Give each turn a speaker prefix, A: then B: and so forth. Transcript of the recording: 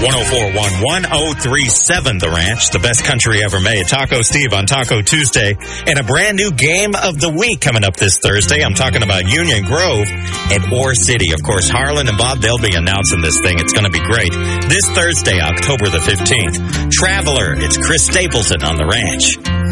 A: 104.1-1037 The Ranch, the best country ever made. Taco Steve on Taco Tuesday, and a brand new game of the week coming up this Thursday. I'm talking about Union Grove and Ore City. Of course, Harlan and Bob, they'll be announcing this thing. It's going to be great. This Thursday, October the 15th. Traveler, it's Chris Stapleton on The Ranch.